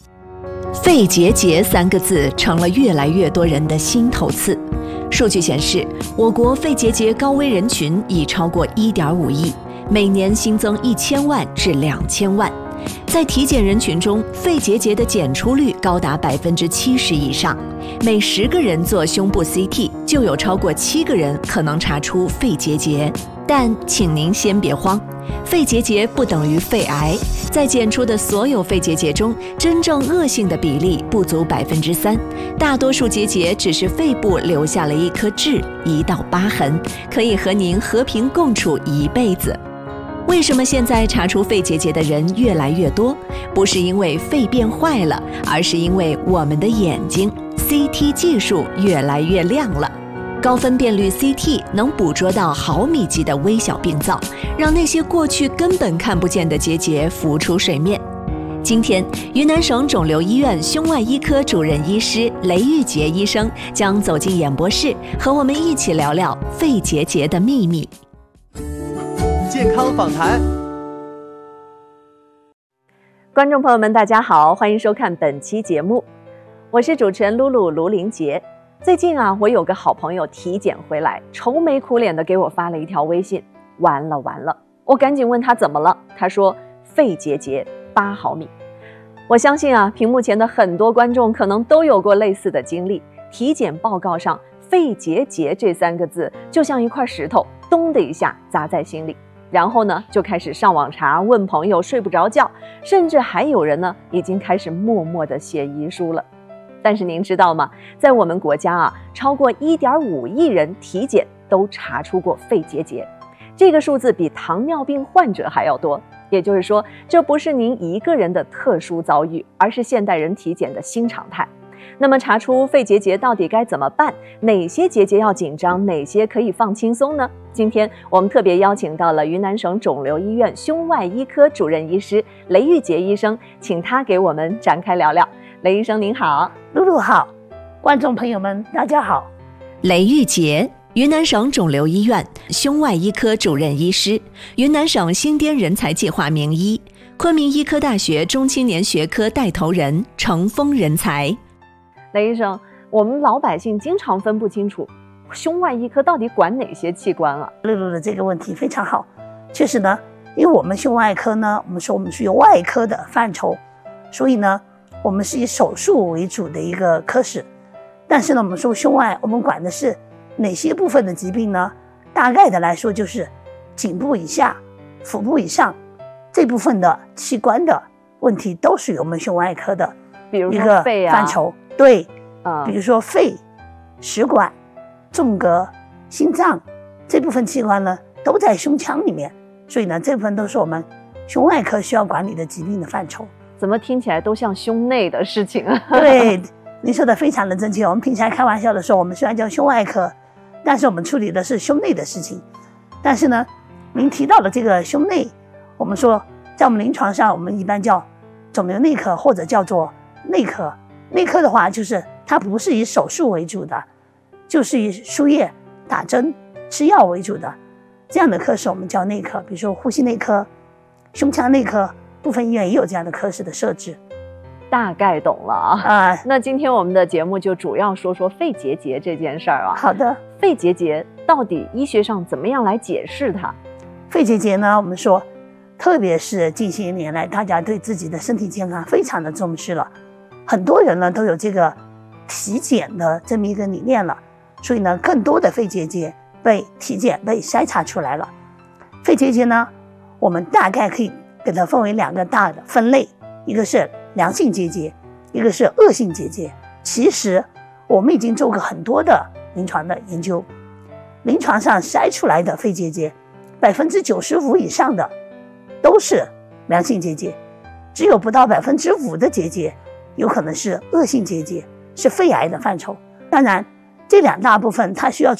肺结节3个字成了越来越多人的心头刺。数据显示，我国肺结节高危人群已超过 1.5 亿，每年新增1000万至2000万。在体检人群中，肺结节的检出率高达70%以上，每10个人做胸部 CT 就有超过7个人可能查出肺结节。但请您先别慌，肺结节不等于肺癌，在检出的所有肺结节中，真正恶性的比例不足3%，大多数结节只是肺部留下了一颗痣、一道疤痕，可以和您和平共处一辈子。为什么现在查出肺结节的人越来越多？不是因为肺变坏了，而是因为我们的眼睛 CT 技术越来越亮了。高分辨率 CT 能捕捉到毫米级的微小病灶，让那些过去根本看不见的结节浮出水面。今天，云南省肿瘤医院胸外医科主任医师雷玉杰医生将走进演播室，和我们一起聊聊肺结节的秘密。 健康访谈， 观众朋友们，大家好，欢迎收看本期节目，我是主持人露露卢林杰。最近啊，我有个好朋友体检回来，愁眉苦脸的给我发了一条微信，完了，我赶紧问他怎么了，他说肺结节8毫米。我相信啊，屏幕前的很多观众可能都有过类似的经历，体检报告上肺结节这3个字就像一块石头，咚的一下砸在心里。然后呢，就开始上网查，问朋友，睡不着觉，甚至还有人呢，已经开始默默地写遗书了。但是您知道吗？在我们国家啊，超过1.5亿人体检都查出过肺结节，这个数字比糖尿病患者还要多。也就是说，这不是您一个人的特殊遭遇，而是现代人体检的新常态。那么查出肺结节到底该怎么办？哪些结节要紧张，哪些可以放轻松呢？今天我们特别邀请到了云南省肿瘤医院胸外医科主任医师雷玉杰医生，请他给我们展开聊聊。雷医生您好。 露露好，观众朋友们大家好。 雷玉杰，云南省肿瘤医院胸外医科主任医师，云南省新滇人才计划名医，昆明医科大学中青年学科带头人，成风人才。雷医生，我们老百姓经常分不清楚胸外医科到底管哪些器官啊？ 露露的这个问题非常好，确实呢，因为我们胸外科呢，我们说我们是有外科的范畴，所以呢，我们是以手术为主的一个科室。但是呢，我们说胸外，我们管的是哪些部分的疾病呢？大概的来说，就是颈部以下、腹部以上这部分的器官的问题，都属于我们胸外科的一个范畴。对，比如说肺、食管、纵隔、心脏这部分器官呢，都在胸腔里面，所以呢，这部分都是我们胸外科需要管理的疾病的范畴。 怎么听起来都像胸内的事情啊？ 对，您说的非常的正确。我们平常开玩笑的说，我们虽然叫胸外科，但是我们处理的是胸内的事情。但是呢，您提到的这个胸内，我们说在我们临床上，我们一般叫肿瘤内科或者叫做内科。内科的话，就是它不是以手术为主的，就是以输液、打针、吃药为主的，这样的科室我们叫内科。比如说呼吸内科、胸腔内科，部分医院也有这样的科室的设置。 大概懂了啊。那今天我们的节目就主要说说肺结节这件事儿啊。 好的。 肺结节到底医学上怎么样来解释它？ 肺结节呢，我们说，特别是近些年来，大家对自己的身体健康非常的重视了，很多人呢都有这个体检的这么一个理念了，所以呢，更多的肺结节被体检被筛查出来了。肺结节呢，我们大概可以给它分为2个大的分类，一个是良性结节，一个是恶性结节。其实我们已经做过很多的临床的研究，临床上筛出来的肺结节95%以上的都是良性结节，只有不到5%的结节有可能是恶性结节，是肺癌的范畴。当然这2大部分它需要